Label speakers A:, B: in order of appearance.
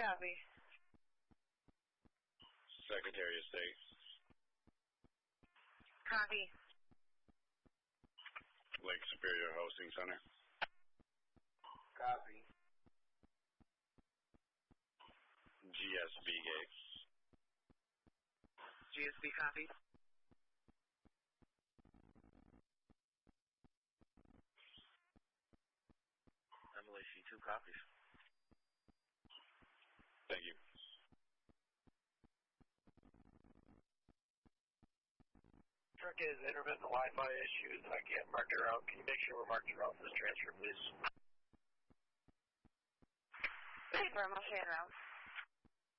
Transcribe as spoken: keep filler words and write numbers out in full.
A: Copy.
B: Secretary of State.
A: Copy.
B: Lake Superior Hosting Center.
C: Copy.
B: G S B Gate.
A: G S B copy.
C: M L A C two copies.
B: Thank you.
C: Truck has intermittent Wi-Fi issues. I can't mark her out. Can you make sure we're marked her out for this transfer, please?
A: Paper, I'm okay route.